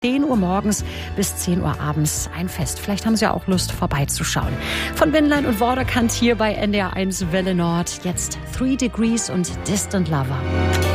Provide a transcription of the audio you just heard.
10 Uhr morgens bis 10 Uhr abends ein Fest. Vielleicht haben Sie ja auch Lust, vorbeizuschauen. Von Wendland und Vorderkant hier bei NDR1 Welle Nord. Jetzt 3 Degrees und Distant Lover.